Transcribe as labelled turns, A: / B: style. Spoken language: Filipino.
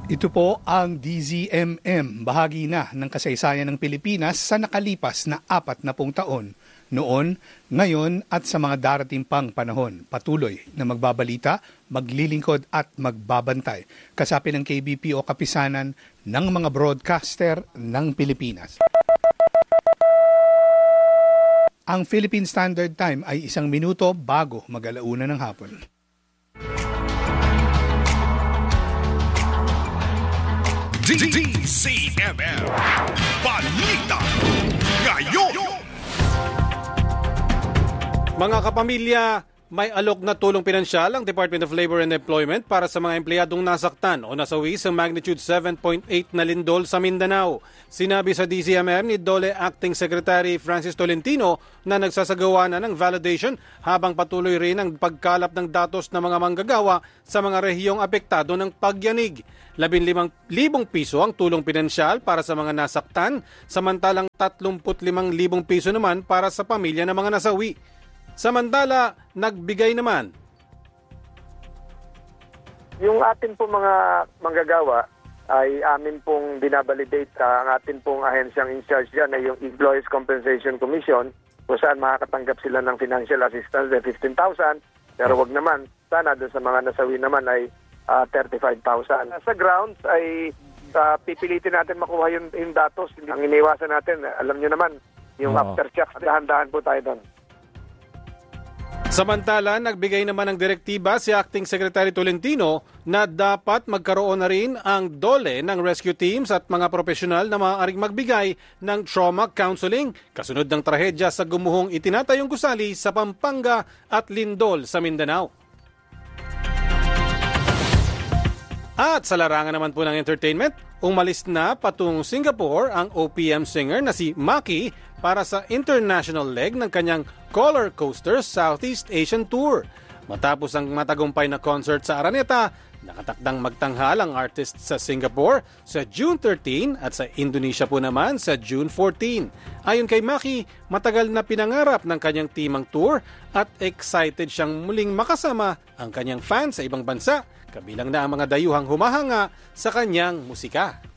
A: Ito po ang DZMM, bahagi na ng kasaysayan ng Pilipinas sa nakalipas na 40 taon. Noon, ngayon at sa mga darating pang panahon, patuloy na magbabalita, maglilingkod at magbabantay. Kasapi ng KBP o kapisanan ng mga broadcaster ng Pilipinas. Ang Philippine Standard Time ay 1 minuto bago mag-alauna ng hapon.
B: DZMM Balita Ngayon.
C: Mga kapamilya, may alok na tulong pinansyal ang Department of Labor and Employment para sa mga empleyadong nasaktan o nasawi sa magnitude 7.8 na lindol sa Mindanao. Sinabi sa DZMM ni DOLE Acting Secretary Francis Tolentino na nagsasagawa na ng validation habang patuloy rin ang pagkalap ng datos ng mga manggagawa sa mga rehiyong apektado ng pagyanig. 15,000 piso ang tulong pinansyal para sa mga nasaktan, samantalang 35,000 piso naman para sa pamilya ng mga nasawi. Samantala, nagbigay naman.
D: Yung atin pong mga manggagawa ay amin pong binabalidate ang atin pong ahensyang in charge dyan ay yung Employees Compensation Commission kung saan makakatanggap sila ng financial assistance na 15,000 pero wag naman, sana doon sa mga nasawi naman ay 35,000. Sa grounds ay pipilitin natin makuha yung datos. Ang iniwasan natin, alam nyo naman, yung aftershocks, dahan-dahan po tayo doon.
C: Samantala, nagbigay naman ng direktiba si Acting Secretary Tolentino na dapat magkaroon na rin ang DOLE ng rescue teams at mga profesional na maaaring magbigay ng trauma counseling kasunod ng trahedya sa gumuhong itinatayong gusali sa Pampanga at lindol sa Mindanao. At sa larangan naman po ng entertainment, umalis na patungong Singapore ang OPM singer na si Maki para sa international leg ng kanyang Roller Coaster Southeast Asian Tour. Matapos ang matagumpay na concert sa Araneta, nakatakdang magtanghal ang artist sa Singapore sa June 13 at sa Indonesia po naman sa June 14. Ayon kay Maki, matagal na pinangarap ng kanyang team ang tour at excited siyang muling makasama ang kanyang fans sa ibang bansa, kabilang na ang mga dayuhang humahanga sa kanyang musika.